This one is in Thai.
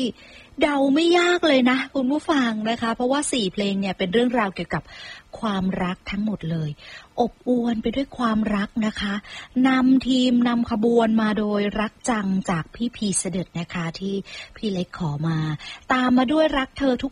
เดาไม่ยากเลยนะคุณผู้ฟังนะคะเพราะว่า4เพลงเนี่ยเป็นเรื่องราวเกี่ยวกับความรักทั้งหมดเลยอบอวลไปด้วยความรักนะคะนำทีมนำขบวนมาโดยรักจังจากพี่พีเสด็จนะคะที่พี่เล็กขอมาตามมาด้วยรักเธอทุก